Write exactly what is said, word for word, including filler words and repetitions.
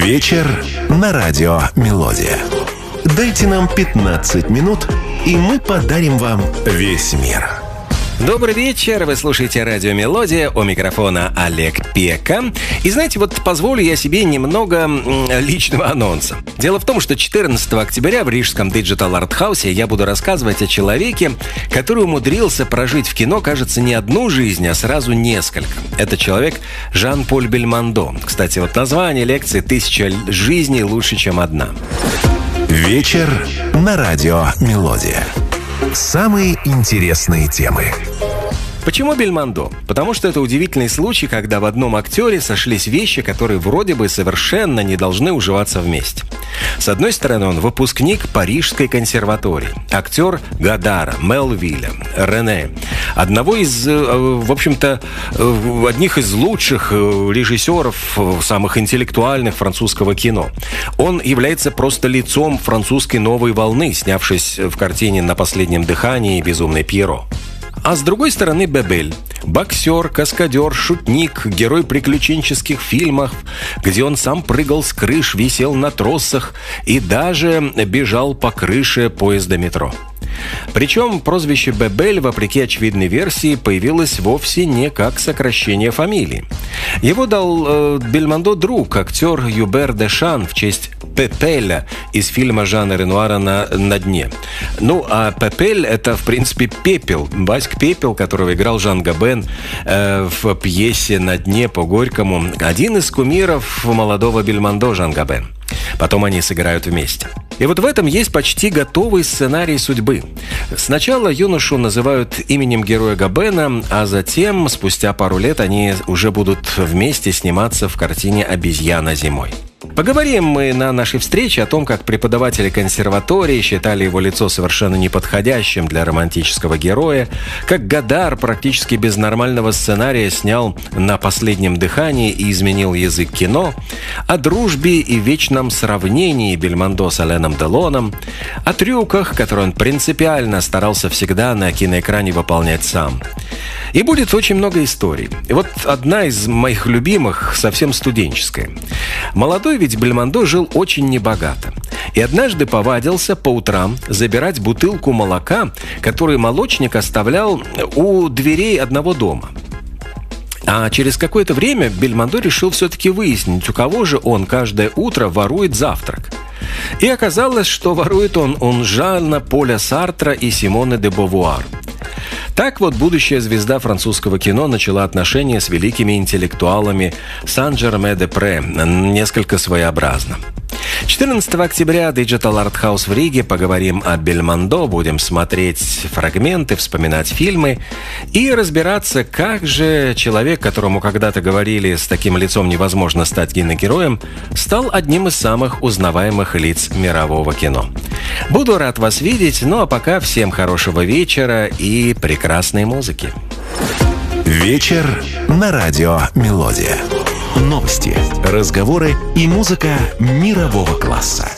Вечер на радио «Мелодия». Дайте нам пятнадцать минут, и мы подарим вам весь мир. Добрый вечер, вы слушаете радио «Мелодия», у микрофона Олег Пека. И знаете, вот позволю я себе немного личного анонса. Дело в том, что четырнадцатого октября в рижском Digital Art House я буду рассказывать о человеке, который умудрился прожить в кино, кажется, не одну жизнь, а сразу несколько. Это человек Жан-Поль Бельмондо. Кстати, вот название лекции «Тысяча жизней лучше, чем одна». Вечер на радио «Мелодия». Самые интересные темы. Почему Бельмондо? Потому что это удивительный случай, когда в одном актере сошлись вещи, которые вроде бы совершенно не должны уживаться вместе. С одной стороны, он выпускник Парижской консерватории, актер Годара, Мелвилля, Рене, одного из, в общем-то, одних из лучших режиссеров, самых интеллектуальных французского кино. Он является просто лицом французской новой волны, снявшись в картине «На последнем дыхании» и «Безумный Пьеро». А с другой стороны Бебель. Боксер, каскадер, шутник, герой приключенческих фильмов, где он сам прыгал с крыш, висел на тросах и даже бежал по крыше поезда метро. Причем прозвище Бебель, вопреки очевидной версии, появилось вовсе не как сокращение фамилии. Его дал э, Бельмондо друг, актер Юбер Дешан, в честь Пепеля из фильма Жана Ренуара «На, на дне». Ну, а Пепель — это, в принципе, пепел. Васька Пепел, которого играл Жан Габен э, в пьесе «На дне» по Горькому. Один из кумиров молодого Бельмондо, Жан Габен. Потом они сыграют вместе. И вот в этом есть почти готовый сценарий судьбы. Сначала юношу называют именем героя Габена, а затем, спустя пару лет, они уже будут вместе сниматься в картине «Обезьяна зимой». Поговорим мы на нашей встрече о том, как преподаватели консерватории считали его лицо совершенно неподходящим для романтического героя, как Годар практически без нормального сценария снял «На последнем дыхании» и изменил язык кино, о дружбе и вечном сравнении Бельмондо с Аленом Делоном, о трюках, которые он принципиально старался всегда на киноэкране выполнять сам. И будет очень много историй. И вот одна из моих любимых, совсем студенческая. Молодой ведь Бельмондо жил очень небогато. И однажды повадился по утрам забирать бутылку молока, которую молочник оставлял у дверей одного дома. А через какое-то время Бельмондо решил все-таки выяснить, у кого же он каждое утро ворует завтрак. И оказалось, что ворует он у Жана Поля Сартра и Симоны де Бовуар. Так вот будущая звезда французского кино начала отношения с великими интеллектуалами Сен-Жермен-де-Пре, несколько своеобразно. четырнадцатого октября Digital Art House в Риге. Поговорим о Бельмондо, будем смотреть фрагменты, вспоминать фильмы и разбираться, как же человек, которому когда-то говорили, с таким лицом невозможно стать киногероем, стал одним из самых узнаваемых лиц мирового кино. Буду рад вас видеть, ну а пока всем хорошего вечера и прекрасной музыки. Вечер на радио «Мелодия». Новости, разговоры и музыка мирового класса.